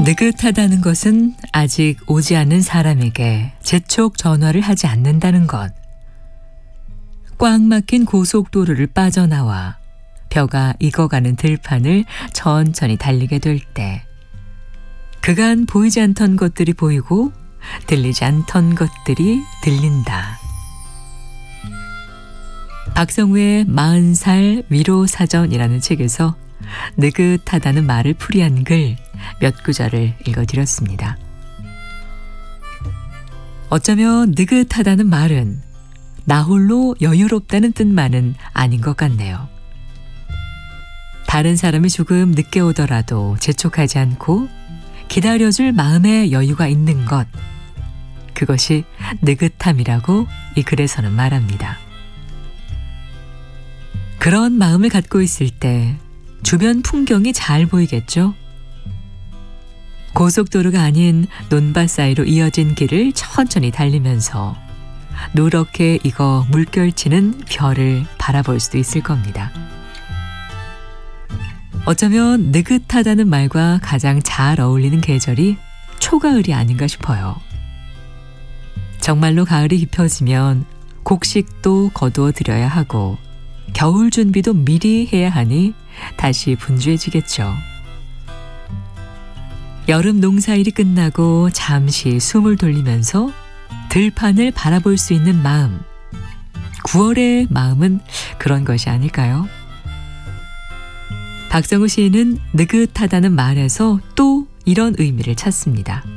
느긋하다는 것은 아직 오지 않는 사람에게 재촉 전화를 하지 않는다는 것. 꽉 막힌 고속도로를 빠져나와 벼가 익어가는 들판을 천천히 달리게 될 때 그간 보이지 않던 것들이 보이고 들리지 않던 것들이 들린다. 박성우의 40살 위로사전이라는 책에서 느긋하다는 말을 풀이한 글 몇 구절을 읽어드렸습니다. 어쩌면 느긋하다는 말은 나 홀로 여유롭다는 뜻만은 아닌 것 같네요. 다른 사람이 조금 늦게 오더라도 재촉하지 않고 기다려줄 마음의 여유가 있는 것, 그것이 느긋함이라고 이 글에서는 말합니다. 그런 마음을 갖고 있을 때 주변 풍경이 잘 보이겠죠? 고속도로가 아닌 논밭 사이로 이어진 길을 천천히 달리면서 노랗게 익어 물결치는 벼를 바라볼 수도 있을 겁니다. 어쩌면 느긋하다는 말과 가장 잘 어울리는 계절이 초가을이 아닌가 싶어요. 정말로 가을이 깊어지면 곡식도 거두어 들여야 하고 겨울 준비도 미리 해야 하니 다시 분주해지겠죠. 여름 농사일이 끝나고 잠시 숨을 돌리면서 들판을 바라볼 수 있는 마음, 9월의 마음은 그런 것이 아닐까요? 박성우 시인은 느긋하다는 말에서 또 이런 의미를 찾습니다.